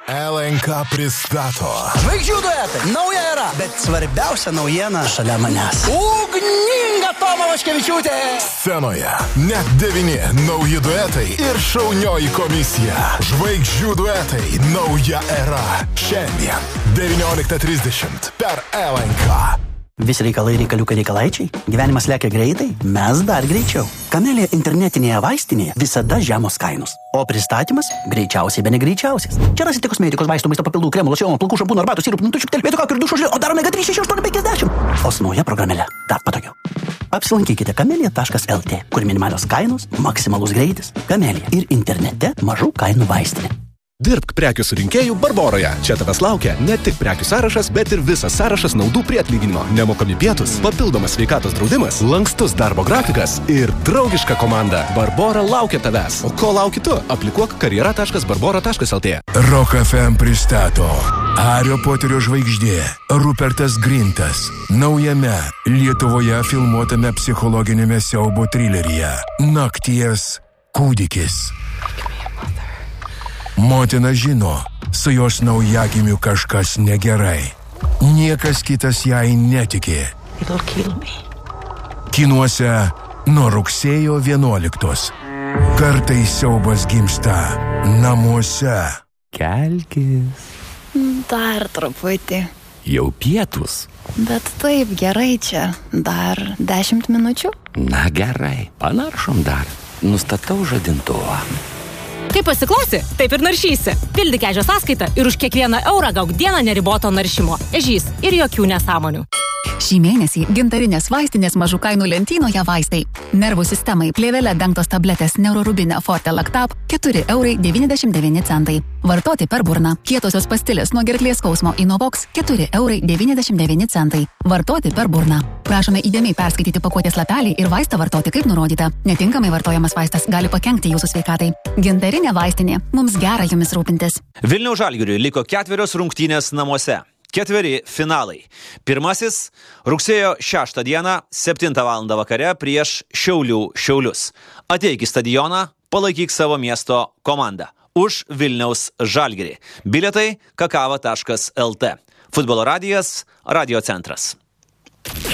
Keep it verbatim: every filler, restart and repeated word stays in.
L N K pristato Žvaigždžių duetai, nauja era, bet svarbiausia naujiena šalia manęs. Ugninga Toma Vaškevičiūtė. Scenoje net devyni nauji duetai ir šaunioji komisija. Žvaigždžių duetai, nauja era. Šiandien devynioliktą trisdešimt per L N K. Visi reikalai reikaliukai reikalaičiai. Gyvenimas lekia greitai, mes dar greičiau. Kamelija internetinėje vaistinėje visada žemos kainos. O pristatymas greičiausiai, be negreičiausias. Čia rasite kosmetikos, vaistų, maisto papildų, kremų, locionų, plaukų, šampūnų, arbatų, sirupų, nutučių, telpėtų kakų ir dušo žilio, o dar omega trys šeši aštuoni penkiasdešimt. O su nauja programėle dar patogiau. Apsilankykite kamelija taškas L T, kur minimalios kainos, maksimalus greitis. Kamelija ir internete mažų kainų vaistinė. Dirbk prekių surinkėjų Barboroje. Čia tavęs laukia ne tik prekių sąrašas, bet ir visas sąrašas naudų prie atlyginimo. Nemokami pietus, papildomas sveikatos draudimas, lankstus darbo grafikas ir draugiška komanda. Barbora laukia tavęs. O ko lauki tu? Aplikuok karjera taškas barbora taškas L T. Rock F M pristato Hario Poterio žvaigždė Rupertas Grintas naujame Lietuvoje filmuotame psichologinėme siaubo trileryje Nakties kūdikis. Motina žino, su jos naujagimiu kažkas negerai. Niekas kitas jai netikė. Kinuose nuo rugsėjo vienuoliktos. Kartais siaubas gimsta namuose. Kelkis. Dar truputį. Jau pietus. Bet taip gerai čia. Dar dešimt minučių? Na gerai, panaršom dar. Nustatau žadintuvą. Kaip pasiklausi, taip ir naršysi. Pildyk ežio sąskaitą ir už kiekvieną eurą gauk dieną neriboto naršymo. Ežys ir jokių nesąmonių. Šį mėnesį gintarinės vaistinės mažų kainų lentynoje vaistai. Nervų sistemai plėvele dengtos tabletės Neurorubine Forte Lactab keturi eurai devyniasdešimt devyni centai. Vartoti per burną. Kietosios pastilės nuo gerklės skausmo Inovox keturi eurai devyniasdešimt devyni centai. Vartoti per burną. Prašome įdėmiai perskaityti pakuotės lapelį ir vaistą vartoti kaip nurodyta. Netinkamai vartojamas vaistas gali pakenkti jūsų sveikatai. Gintarinė vaistinė. Mums gera jumis rūpintis. Vilniaus Žalgiriui liko ketverios rungtynės namuose. Ketveri finalai. Pirmasis rugsėjo šeštą dieną, septintą valandą vakare prieš Šiaulių Šiaulius. Ateik į stadioną, palaikyk savo miesto komandą. Už Vilniaus Žalgirį. Bilietai kakava taškas L T. Futbolo radijas, radio centras.